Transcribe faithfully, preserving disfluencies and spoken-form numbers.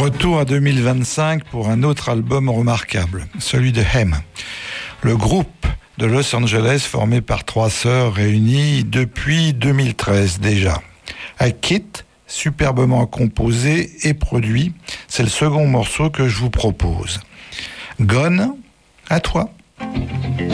Retour à deux mille vingt-cinq pour un autre album remarquable, celui de Hem. Le groupe de Los Angeles formé par trois sœurs réunies depuis deux mille treize déjà. A Kit, superbement composé et produit, c'est le second morceau que je vous propose. Gone, à toi.